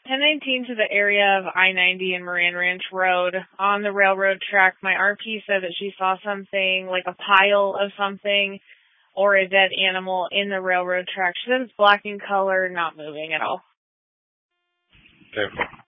1019 to the area of I-90 and Moran Ranch Road on the railroad track. My RP said that she saw something, like a pile of something, or a dead animal in the railroad track. She said it's black in color, not moving at all. Okay.